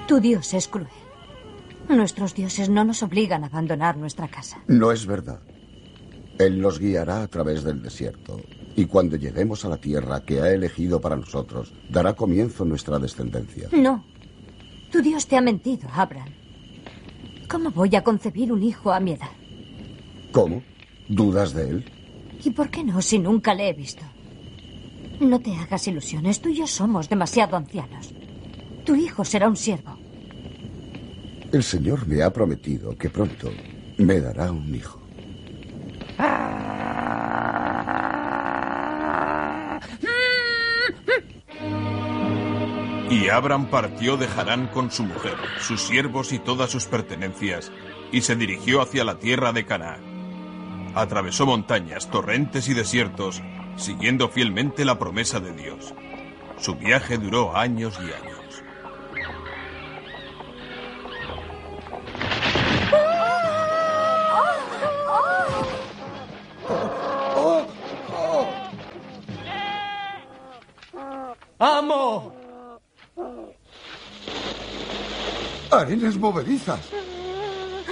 Tu Dios es cruel. Nuestros dioses no nos obligan a abandonar nuestra casa. No es verdad. Él nos guiará a través del desierto. Y cuando lleguemos a la tierra que ha elegido para nosotros, dará comienzo nuestra descendencia. No. Tu Dios te ha mentido, Abraham. ¿Cómo voy a concebir un hijo a mi edad? ¿Cómo? ¿Dudas de él? ¿Y por qué no, si nunca le he visto? No te hagas ilusiones. Tú y yo somos demasiado ancianos. Tu hijo será un siervo. El Señor me ha prometido que pronto me dará un hijo. Y Abram partió de Harán con su mujer, sus siervos y todas sus pertenencias, y se dirigió hacia la tierra de Canaán. Atravesó montañas, torrentes y desiertos, siguiendo fielmente la promesa de Dios. Su viaje duró años y años. ¡Amo! ¡Arenas movedizas!